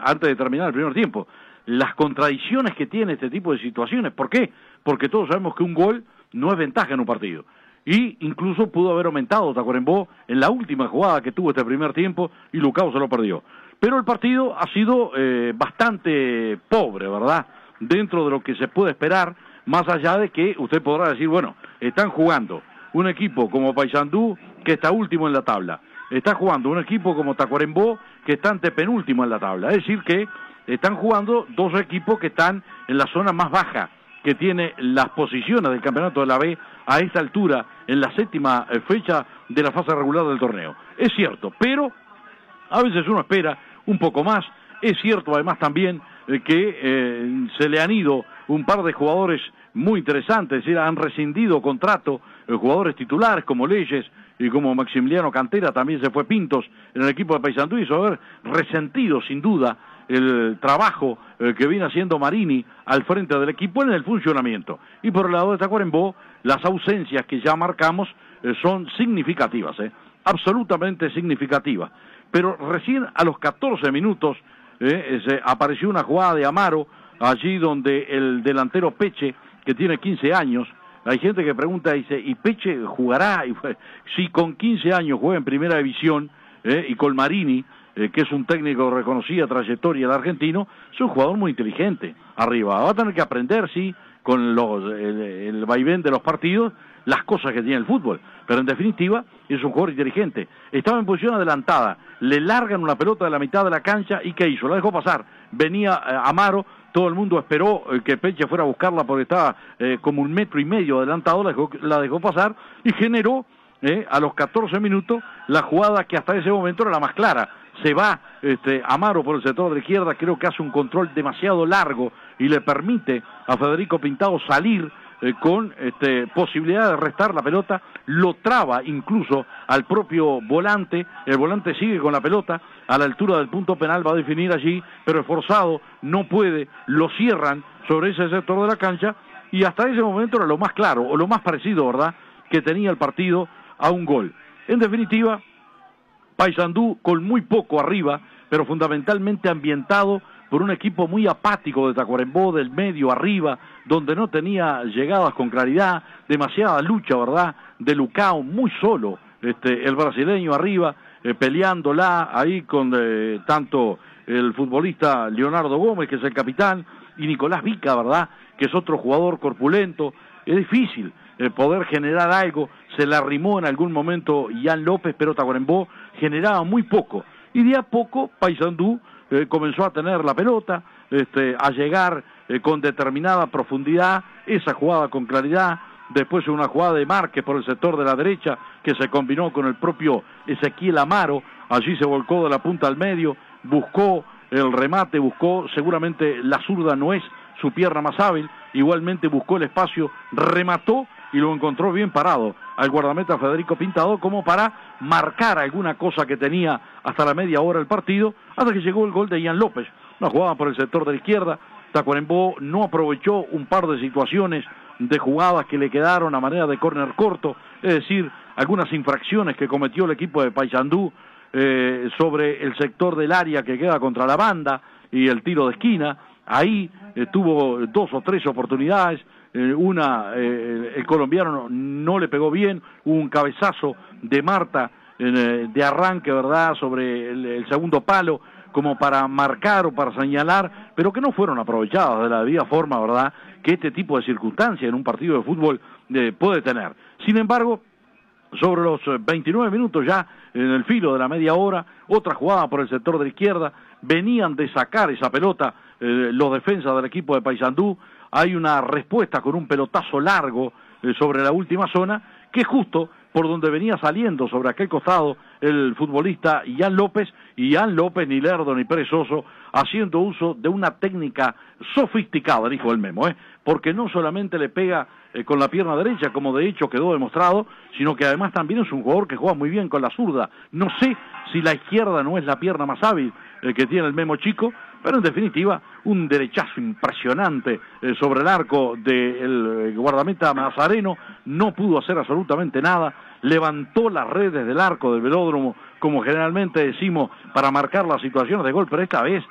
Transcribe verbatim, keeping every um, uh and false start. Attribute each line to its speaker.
Speaker 1: antes de terminar el primer tiempo. Las contradicciones que tiene este tipo de situaciones. ¿Por qué? Porque todos sabemos que un gol no es ventaja en un partido. Y incluso pudo haber aumentado Tacuarembó en la última jugada que tuvo este primer tiempo y Lucao se lo perdió. Pero el partido ha sido eh, bastante pobre, ¿verdad? Dentro de lo que se puede esperar, más allá de que usted podrá decir, bueno, están jugando un equipo como Paysandú, que está último en la tabla. Está jugando un equipo como Tacuarembó, que está antepenúltimo en la tabla. Es decir que están jugando dos equipos que están en la zona más baja que tiene las posiciones del campeonato de la B a esta altura, en la séptima fecha de la fase regular del torneo. Es cierto, pero a veces uno espera un poco más. Es cierto además también eh, que eh, se le han ido un par de jugadores muy interesantes, es decir, han rescindido contrato eh, jugadores titulares como Leyes y como Maximiliano Cantera, también se fue Pintos en el equipo de Paysandú, y hizo haber resentido sin duda el trabajo eh, que viene haciendo Marini al frente del equipo en el funcionamiento. Y por el lado de Tacuarembó, las ausencias que ya marcamos eh, son significativas, eh, absolutamente significativas. Pero recién a los catorce minutos eh, se apareció una jugada de Amaro, allí donde el delantero Peche, que tiene quince años, hay gente que pregunta, dice, ¿y Peche jugará? Y, si con quince años juega en primera división, eh, y con Marini, Eh, que es un técnico de reconocida trayectoria del argentino, es un jugador muy inteligente arriba. Va a tener que aprender, sí, con los, el, el vaivén de los partidos, las cosas que tiene el fútbol, pero en definitiva es un jugador inteligente. Estaba en posición adelantada, le largan una pelota de la mitad de la cancha, ¿y qué hizo? La dejó pasar. Venía eh, Amaro, todo el mundo esperó eh, que Peche fuera a buscarla porque estaba eh, como un metro y medio adelantado, la dejó, la dejó pasar y generó eh, a los catorce minutos la jugada que hasta ese momento era la más clara. Se va este, Amaro por el sector de la izquierda, creo que hace un control demasiado largo y le permite a Federico Pintado salir eh, con este, posibilidad de restar la pelota, lo traba incluso al propio volante, el volante sigue con la pelota, a la altura del punto penal va a definir allí, pero esforzado, no puede, lo cierran sobre ese sector de la cancha, y hasta ese momento era lo más claro, o lo más parecido, ¿verdad?, que tenía el partido a un gol. En definitiva, Paysandú con muy poco arriba, pero fundamentalmente ambientado por un equipo muy apático de Tacuarembó, del medio arriba, donde no tenía llegadas con claridad, demasiada lucha, ¿verdad?, de Lucao, muy solo, este, el brasileño arriba, eh, peleándola ahí con eh, tanto el futbolista Leonardo Gómez, que es el capitán, y Nicolás Vica, ¿verdad?, que es otro jugador corpulento. Es difícil eh, poder generar algo. Se le arrimó en algún momento Ian López, pero Tacuarembó generaba muy poco. Y de a poco Paysandú eh, comenzó a tener la pelota, este, a llegar eh, con determinada profundidad, esa jugada con claridad, después una jugada de Márquez por el sector de la derecha, que se combinó con el propio Ezequiel Amaro, allí se volcó de la punta al medio, buscó el remate, buscó, seguramente la zurda no es su pierna más hábil, igualmente buscó el espacio, remató y lo encontró bien parado al guardameta Federico Pintado como para marcar alguna cosa que tenía hasta la media hora el partido, hasta que llegó el gol de Ian López. Una jugada por el sector de la izquierda, Tacuarembó no aprovechó un par de situaciones de jugadas que le quedaron a manera de córner corto, es decir, algunas infracciones que cometió el equipo de Paysandú eh, sobre el sector del área que queda contra la banda y el tiro de esquina. Ahí eh, tuvo dos o tres oportunidades, eh, una, eh, el colombiano no, no le pegó bien, hubo un cabezazo de Marta eh, de arranque, ¿verdad?, sobre el, el segundo palo, como para marcar o para señalar, pero que no fueron aprovechadas de la debida forma, ¿verdad?, que este tipo de circunstancias en un partido de fútbol eh, puede tener. Sin embargo, sobre los veintinueve minutos ya, en el filo de la media hora, otra jugada por el sector de la izquierda, venían de sacar esa pelota eh, los defensas del equipo de Paysandú, hay una respuesta con un pelotazo largo eh, sobre la última zona, que justo por donde venía saliendo sobre aquel costado el futbolista Ian López, y Ian López, ni lerdo ni perezoso, haciendo uso de una técnica sofisticada, dijo el Memo, ¿eh? porque no solamente le pega eh, con la pierna derecha, como de hecho quedó demostrado, sino que además también es un jugador que juega muy bien con la zurda. No sé si la izquierda no es la pierna más hábil eh, que tiene el Memo Chico, pero en definitiva un derechazo impresionante eh, sobre el arco del eh, guardameta Nazareno, no pudo hacer absolutamente nada, levantó las redes del arco del velódromo, como generalmente decimos, para marcar las situaciones de gol, pero esta vez